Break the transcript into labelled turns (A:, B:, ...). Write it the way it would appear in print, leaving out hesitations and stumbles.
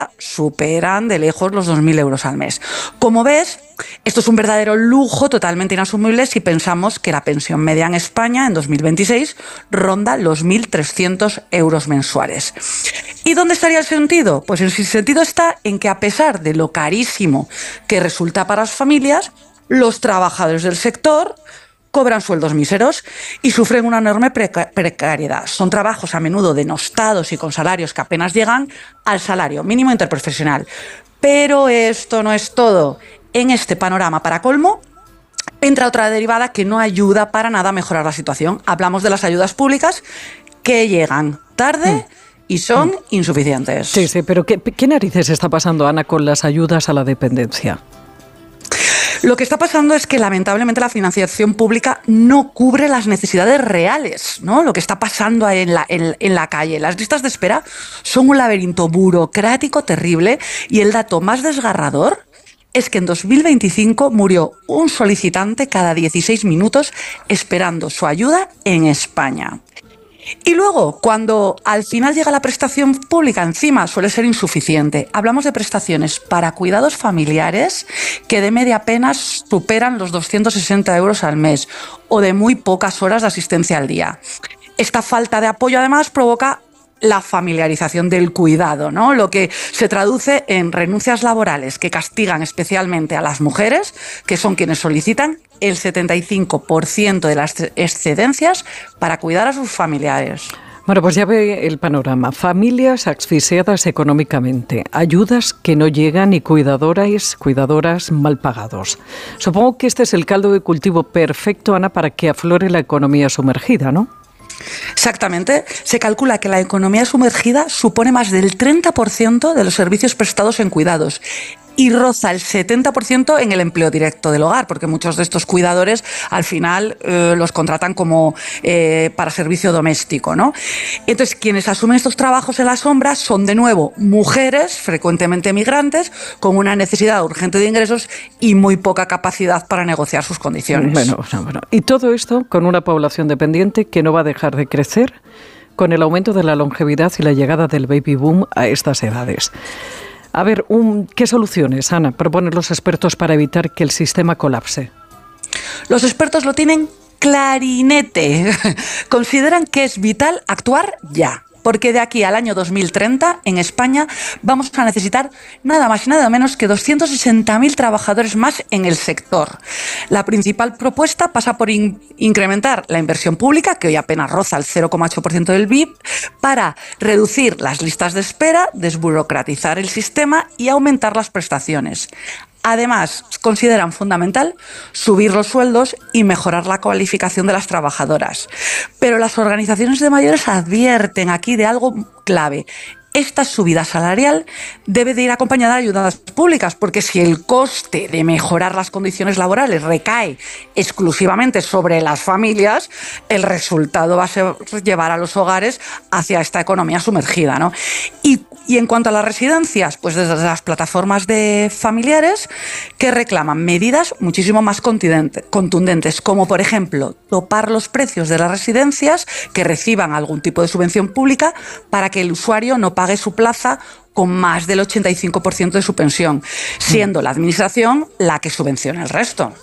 A: superan de lejos los 2.000 euros al mes. Como ves, esto es un verdadero lujo totalmente inasumible si pensamos que la pensión media en España en 2026 ronda los 1.300 euros mensuales. ¿Y dónde estaría el sentido? Pues el sentido está en que, a pesar de lo carísimo que resulta para las familias, los trabajadores del sector cobran sueldos míseros y sufren una enorme precariedad. Son trabajos a menudo denostados y con salarios que apenas llegan al salario mínimo interprofesional. Pero esto no es todo. En este panorama, para colmo, entra otra derivada que no ayuda para nada a mejorar la situación. Hablamos de las ayudas públicas, que llegan tarde y son insuficientes.
B: Sí, pero ¿qué narices está pasando, Ana, con las ayudas a la dependencia?
A: Lo que está pasando es que, lamentablemente, la financiación pública no cubre las necesidades reales, ¿no? Lo que está pasando en la calle. Las listas de espera son un laberinto burocrático terrible, y el dato más desgarrador es que en 2025 murió un solicitante cada 16 minutos esperando su ayuda en España. Y luego, cuando al final llega la prestación pública, encima suele ser insuficiente. Hablamos de prestaciones para cuidados familiares que de media apenas superan los 260 euros al mes, o de muy pocas horas de asistencia al día. Esta falta de apoyo, además, provoca la familiarización del cuidado, ¿no? Lo que se traduce en renuncias laborales que castigan especialmente a las mujeres, que son quienes solicitan el 75% de las excedencias para cuidar a sus familiares.
B: Bueno, pues ya ve el panorama. Familias asfixiadas económicamente, ayudas que no llegan y cuidadoras mal pagados. Supongo que este es el caldo de cultivo perfecto, Ana, para que aflore la economía sumergida, ¿no?
A: Exactamente. Se calcula que la economía sumergida supone más del 30% de los servicios prestados en cuidados y roza el 70% en el empleo directo del hogar, porque muchos de estos cuidadores al final los contratan como para servicio doméstico, ¿no? Entonces, quienes asumen estos trabajos en la sombra son, de nuevo, mujeres, frecuentemente migrantes, con una necesidad urgente de ingresos y muy poca capacidad para negociar sus condiciones.
B: Bueno. Y todo esto con una población dependiente que no va a dejar de crecer con el aumento de la longevidad y la llegada del baby boom a estas edades. A ver, ¿qué soluciones, Ana, proponen los expertos para evitar que el sistema colapse?
A: Los expertos lo tienen clarinete. Consideran que es vital actuar ya, porque de aquí al año 2030 en España vamos a necesitar nada más y nada menos que 260.000 trabajadores más en el sector. La principal propuesta pasa por incrementar la inversión pública, que hoy apenas roza el 0,8% del PIB, para reducir las listas de espera, desburocratizar el sistema y aumentar las prestaciones. Además, consideran fundamental subir los sueldos y mejorar la cualificación de las trabajadoras. Pero las organizaciones de mayores advierten aquí de algo clave. Esta subida salarial debe de ir acompañada de ayudas públicas, porque si el coste de mejorar las condiciones laborales recae exclusivamente sobre las familias, el resultado va a ser llevar a los hogares hacia esta economía sumergida, ¿no? Y en cuanto a las residencias, pues desde las plataformas de familiares que reclaman medidas muchísimo más contundentes, como por ejemplo topar los precios de las residencias que reciban algún tipo de subvención pública para que el usuario no pague su plaza con más del 85% de su pensión, siendo la administración la que subvenciona el resto.